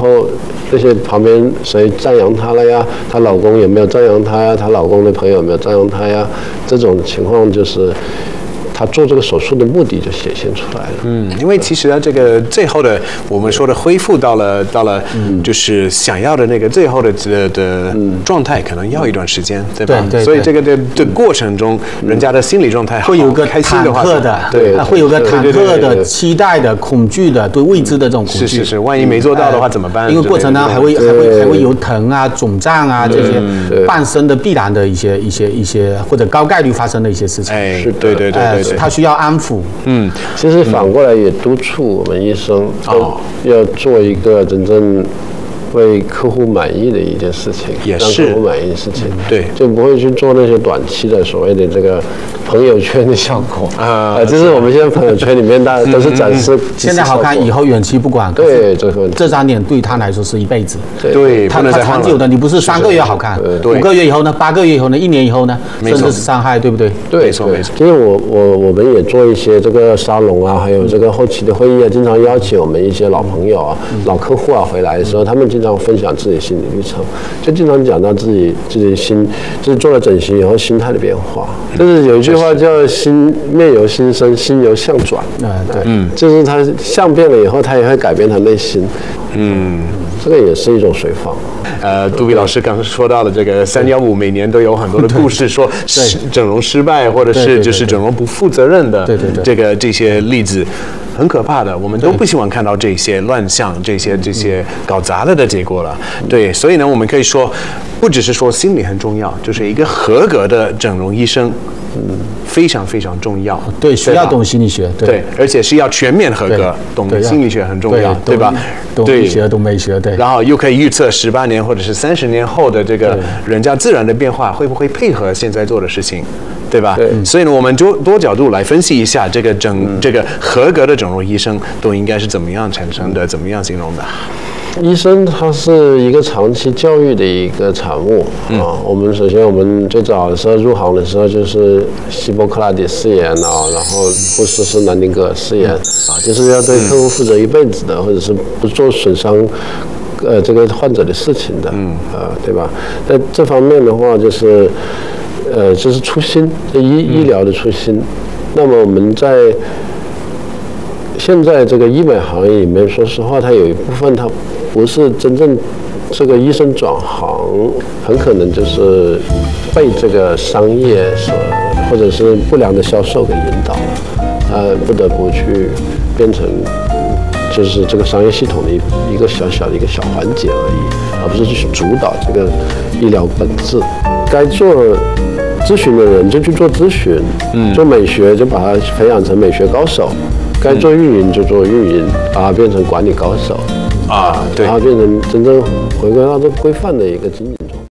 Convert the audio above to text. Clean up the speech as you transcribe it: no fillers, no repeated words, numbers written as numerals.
后那些旁边谁赞扬她了呀？她老公有没有赞扬她呀？她老公的朋友有没有赞扬她呀？这种情况就是她做这个手术的目的就显现出来了。 因为其实呢，这个最后的我们说的恢复到了就是想要的那个最后的状态，可能要一段时间，对吧？ 对。 所以这个的过程中，人家的心理状态会有个开心的话， 对，会有个忐忑的、期待的、恐惧的、对未知的这种恐惧。 是，万一没做到的话怎么办？ 因为过程呢还会有疼啊、肿胀啊这些伴生的必然的一些或者高概率发生的一些事情。 是，对， 他需要安抚。 其实反过来也督促我们医生要做一个真正为客户满意的一件事情， 也是让客户满意的事情， 对， 就不会去做那些短期的所谓的这个朋友圈的效果就是我们现在朋友圈里面大家都是展示现在好看，以后远期不管。 对， 这张脸对他来说是一辈子。 对， 他长久的，你不是3个月好看，5个月以后呢，8个月以后呢，1年以后呢，甚至是伤害，对不对？ 对， 没错。 其实我们也做一些这个沙龙啊，还有这个后期的会议啊，经常邀请我们一些老朋友啊、老客户啊回来的时候，他们经常分享自己心理历程，就经常讲到自己就是做了整形以后心态的变化。就是有一句话叫“面由心生，心由相转”。就是他相变了以后，他也会改变他内心。这个也是一种随放。 杜比老师刚刚说到了这个315，每年都有很多的故事，说整容失败，或者是就是整容不负责任的这些例子。很可怕的，我们都不希望看到这些乱象、这些搞砸了的结果了。对，所以呢，我们可以说，不只是说心理很重要，就是一个合格的整容医生，非常非常重要。 对，需要懂心理学。 对，而且是要全面合格，懂心理学很重要，对吧？ 懂医学，懂美学，对。 然后又可以预测18年或者是30年后的这个人家自然的变化，会不会配合现在做的事情？对吧？所以呢，我们就多角度来分析一下这个合格的整容医生都应该是怎么样产生的，怎么样形容的。 医生他是一个长期教育的一个产物我们首先我们最早的时候入行的时候就是希波克拉底誓言然后或者是南丁格尔誓言就是要对客户负责一辈子的，或者是不做损伤这个患者的事情的对吧？在这方面的话就是就是初心，医疗的初心。那么我们在现在这个医美行业里面，说实话，它有一部分它不是真正这个医生转行，很可能就是被这个商业或者是不良的销售给引导了，不得不去变成就是这个商业系统的一个小小的一个小环节而已，而不是去主导这个医疗本质。该做咨询的人就去做咨询，做美学就把它培养成美学高手，该做运营就做运营，把它变成管理高手对， 然后变成真正回归到这规范的一个经营。